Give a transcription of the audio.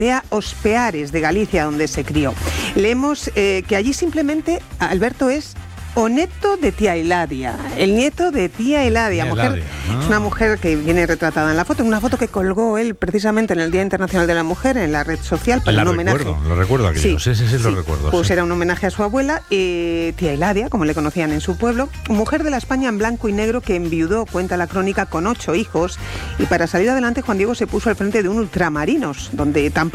aldea Ospeares de Galicia, donde se crió. Leemos que allí simplemente Alberto es o neto de tía Hilaria, el nieto de tía Hilaria, es una mujer que viene retratada en la foto, una foto que colgó él precisamente en el Día Internacional de la Mujer en la red social para un homenaje. Lo recuerdo aquello, sí, lo recuerdo. Pues sí. Era un homenaje a su abuela, tía Hilaria, como le conocían en su pueblo, mujer de la España en blanco y negro que enviudó, cuenta la crónica, con 8 hijos, y para salir adelante Juan Diego se puso al frente de un ultramarinos, donde tan